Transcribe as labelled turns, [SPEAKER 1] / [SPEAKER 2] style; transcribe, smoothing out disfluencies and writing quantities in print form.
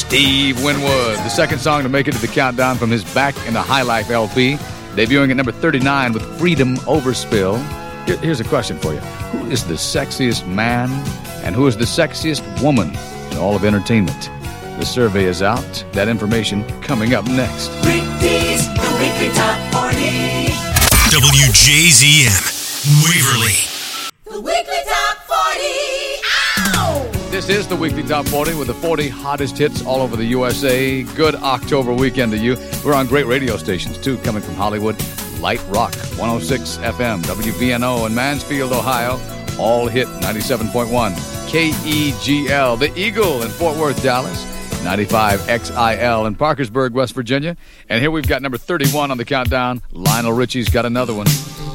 [SPEAKER 1] Steve Winwood, the second song to make it to the countdown from his Back in the High Life LP, debuting at number 39 with Freedom Overspill. Here's a question for you. Who is the sexiest man and who is the sexiest woman in all of entertainment? The survey is out. That information coming up next.
[SPEAKER 2] Rick-D's, the Weekly Top 40.
[SPEAKER 3] WJZM, Waverly.
[SPEAKER 2] The Weekly Top 40. Ow!
[SPEAKER 1] This is the Weekly Top 40 with the 40 hottest hits all over the USA. Good October weekend to you. We're on great radio stations, too, coming from Hollywood. Light Rock, 106 FM, WVNO in Mansfield, Ohio. All hit 97.1. KEGL, The Eagle in Fort Worth, Dallas. 95 XIL in Parkersburg, West Virginia. And here we've got number 31 on the countdown. Lionel Richie's got another one.